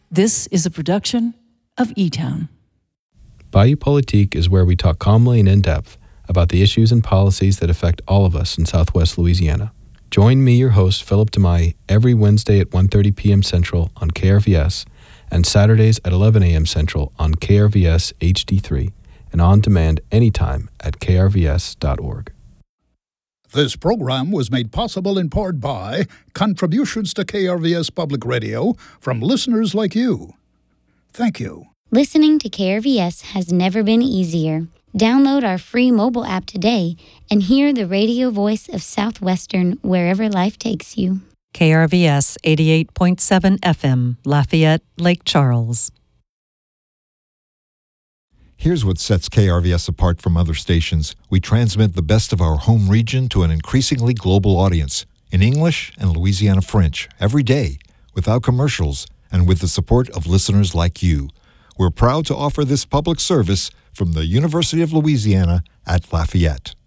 This is a production of E-Town. Bayou Politique is where we talk calmly and in depth about the issues and policies that affect all of us in Southwest Louisiana. Join me, your host, Philip DeMai, every Wednesday at 1:30 p.m. Central on KRVS and Saturdays at 11 a.m. Central on KRVS HD3 and on demand anytime at krvs.org. This program was made possible in part by contributions to KRVS Public Radio from listeners like you. Thank you. Listening to KRVS has never been easier. Download our free mobile app today and hear the radio voice of Southwestern wherever life takes you. KRVS 88.7 FM, Lafayette, Lake Charles. Here's what sets KRVS apart from other stations. We transmit the best of our home region to an increasingly global audience in English and Louisiana French every day, without commercials, and with the support of listeners like you. We're proud to offer this public service from the University of Louisiana at Lafayette.